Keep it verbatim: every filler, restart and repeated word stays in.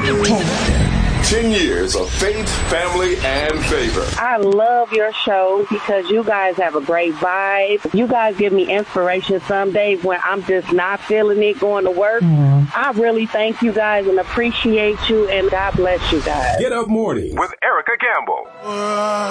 Ten years of faith, family, and favor. I love your show because you guys have a great vibe. You guys give me inspiration some days when I'm just not feeling it going to work. Mm. I really thank you guys and appreciate you, and God bless you guys. Get Up Morning with Erica Campbell.